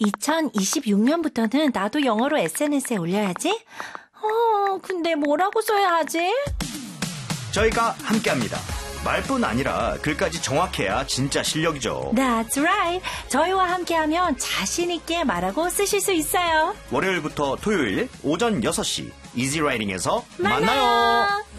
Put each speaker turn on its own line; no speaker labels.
2026년부터는 나도 영어로 SNS에 올려야지. 근데 뭐라고 써야 하지?
저희가 함께합니다. 말뿐 아니라 글까지 정확해야 진짜 실력이죠.
That's right. 저희와 함께하면 자신 있게 말하고 쓰실 수 있어요.
월요일부터 토요일 오전 6시 이지라이팅에서 만나요.